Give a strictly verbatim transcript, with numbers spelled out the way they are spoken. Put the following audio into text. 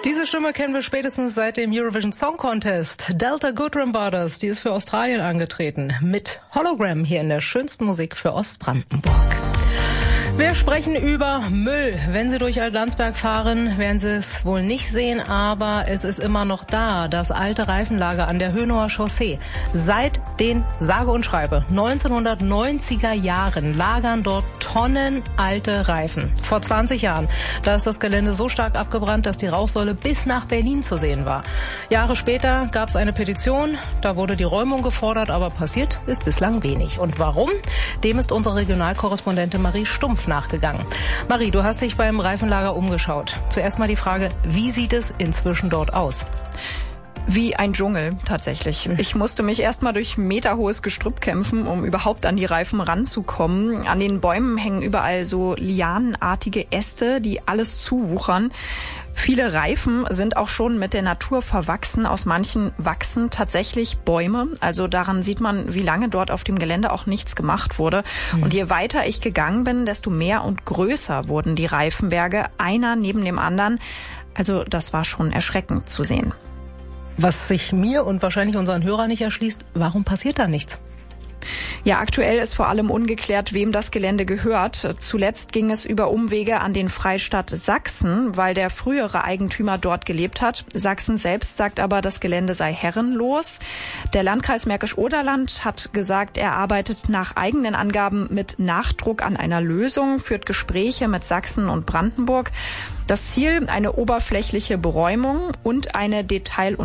Diese Stimme kennen wir spätestens seit dem Eurovision Song Contest. Delta Goodrem Brothers, die ist für Australien angetreten. Mit Hologram hier in der schönsten Musik für Ostbrandenburg. Wir sprechen über Müll. Wenn Sie durch Alt-Landsberg fahren, werden Sie es wohl nicht sehen, aber es ist immer noch da, das alte Reifenlager an der Hönower Chaussee. Seit den, sage und schreibe, neunzehnhundertneunziger Jahren lagern dort Tonnen alte Reifen. Vor zwanzig Jahren, da ist das Gelände so stark abgebrannt, dass die Rauchsäule bis nach Berlin zu sehen war. Jahre später gab es eine Petition, da wurde die Räumung gefordert, aber passiert ist bislang wenig. Und warum? Dem ist unsere Regionalkorrespondentin Marie Stumpf nachgegangen. Marie, du hast dich beim Reifenlager umgeschaut. Zuerst mal die Frage, wie sieht es inzwischen dort aus? Wie ein Dschungel, tatsächlich. Ich musste mich erstmal durch meterhohes Gestrüpp kämpfen, um überhaupt an die Reifen ranzukommen. An den Bäumen hängen überall so lianenartige Äste, die alles zuwuchern. Viele Reifen sind auch schon mit der Natur verwachsen. Aus manchen wachsen tatsächlich Bäume. Also daran sieht man, wie lange dort auf dem Gelände auch nichts gemacht wurde. Mhm. Und je weiter ich gegangen bin, desto mehr und größer wurden die Reifenberge, einer neben dem anderen. Also das war schon erschreckend zu sehen. Was sich mir und wahrscheinlich unseren Hörern nicht erschließt, warum passiert da nichts? Ja, aktuell ist vor allem ungeklärt, wem das Gelände gehört. Zuletzt ging es über Umwege an den Freistaat Sachsen, weil der frühere Eigentümer dort gelebt hat. Sachsen selbst sagt aber, das Gelände sei herrenlos. Der Landkreis Märkisch-Oderland hat gesagt, er arbeitet nach eigenen Angaben mit Nachdruck an einer Lösung, führt Gespräche mit Sachsen und Brandenburg. Das Ziel, eine oberflächliche Beräumung und eine Detail- und